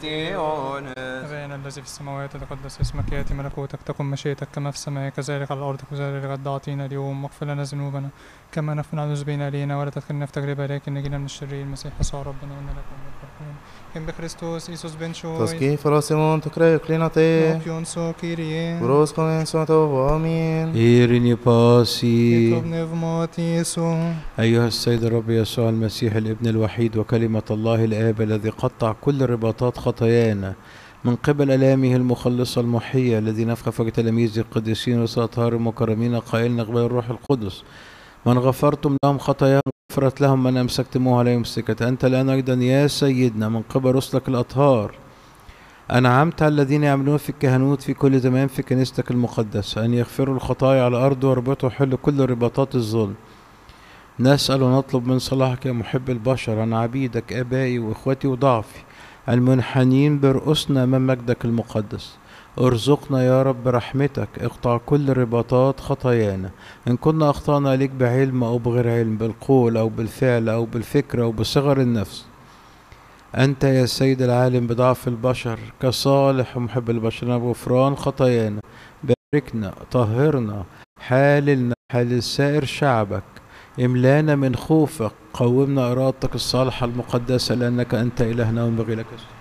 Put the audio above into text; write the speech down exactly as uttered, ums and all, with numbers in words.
أبانا الذي في السماوات تقدس اسمك، يأتي ملكوتك، تكن مشيئتك كما في السماء كذلك على الأرض. كذلك الغد أعطينا اليوم، واغفر لنا ذنوبنا كما نغفر عن المذنبين إلينا، ولا تدخلنا في تجربة لكن نجينا من الشرير. المسيح يسوع ربنا إن لك الملك. كم بخريستوس إيسوس بن شوي Toski frosimon to krei klinate. نوبيون سو كيريه Bros comenso to amin. إيرني باسي. يطلب نفماتيسو. أيها السيد الرب يسوع المسيح الابن الوحيد وكلمة الله الآب الذي قطع كل رباطات خطايانا من قبل ألامه المخلصة المحية، الذي نفخ في تلاميذ القديسين والأطهار المكرمين قائلا اقبلوا الروح القدس. من غفرتم لهم خطاياهم غفرت لهم، من أمسكتموها لا يمسكت. أنت الآن أيضا يا سيدنا من قبل رسلك الأطهار أنعمت على الذين يعملون في الكهنوت في كل زمان في كنيستك المقدسة أن يغفروا الخطايا على الأرض ويربطوا حل كل رباطات الظلم. نسأل ونطلب من صلاحك يا محب البشر عن عبيدك آبائي وإخوتي وضعفي المنحنين برؤوسنا أمام مجدك المقدس. ارزقنا يا رب رحمتك، اقطع كل رباطات خطايانا إن كنا أخطأنا عليك بعلم أو بغير علم، بالقول أو بالفعل أو بالفكر أو بصغر النفس. أنت يا سيد العالم بضعف البشر كصالح ومحب البشر بغفران خطايانا. باركنا، طهرنا، حاللنا حال سائر شعبك، املانا من خوفك، قومنا إرادتك الصالحة المقدسة، لأنك أنت إلهنا وينبغي لك.